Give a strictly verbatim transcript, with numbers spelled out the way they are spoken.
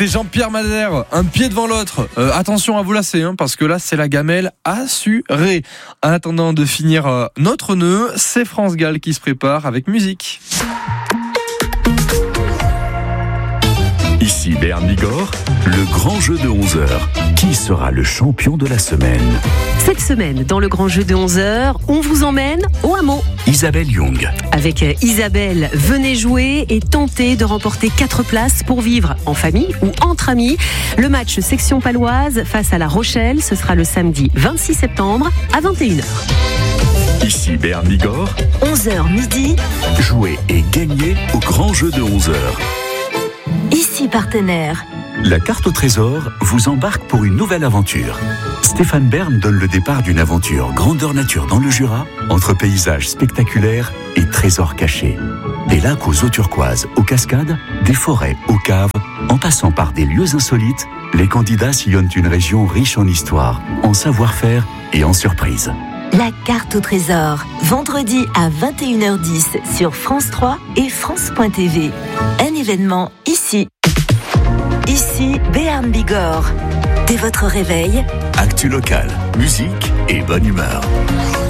C'est Jean-Pierre Madère, un pied devant l'autre. Euh, attention à vous lasser, hein, parce que là, c'est la gamelle assurée. En attendant de finir euh, notre nœud, c'est France Gall qui se prépare avec musique. Ici Béarn Bigorre, le grand jeu de onze heures. Qui sera le champion de la semaine ? Cette semaine, dans le grand jeu de onze heures, on vous emmène au hameau. Isabelle Young. Avec Isabelle, venez jouer et tenter de remporter quatre places pour vivre en famille ou entre amis. Le match section paloise face à La Rochelle, ce sera le samedi vingt-six septembre à vingt et une heures. Ici Béarn Bigorre, onze heures midi. Jouez et gagnez au grand jeu de onze heures. Ici partenaire. La carte au trésor vous embarque pour une nouvelle aventure. Stéphane Bern donne le départ d'une aventure grandeur nature dans le Jura, entre paysages spectaculaires et trésors cachés. Des lacs aux eaux turquoises, aux cascades, des forêts, aux caves, en passant par des lieux insolites, les candidats sillonnent une région riche en histoire, en savoir-faire et en surprises. La carte au trésor, vendredi à vingt et une heures dix sur France trois et France point T V. Un événement ici. Ici Béarn Bigorre. Dès votre réveil, Actu local, musique et bonne humeur.